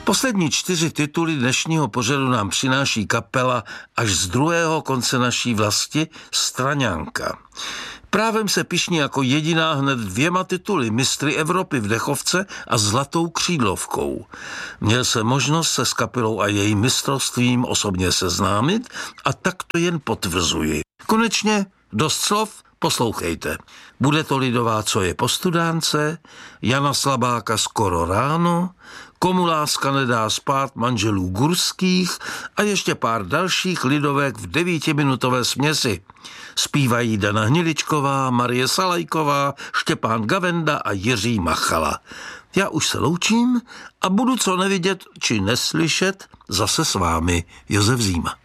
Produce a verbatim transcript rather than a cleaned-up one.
Poslední čtyři tituly dnešního pořadu nám přináší kapela až z druhého konce naší vlasti Straňánka. Právem se pyšní jako jediná hned dvěma tituly mistry Evropy v dechovce a zlatou křídlovkou. Měl se možnost se s kapelou a jejím mistrovstvím osobně seznámit a tak to jen potvrzuji. Konečně dost slov, poslouchejte. Bude to lidová Co je po studánce, Jana Slabáka Skoro ráno, Komu láska nedá spát manželů Gurských a ještě pár dalších lidovek v devítiminutové směsi. Zpívají Dana Hniličková, Marie Salajková, Štěpán Gavenda a Jiří Machala. Já už se loučím a budu co nevidět či neslyšet zase s vámi, Josef Zíma.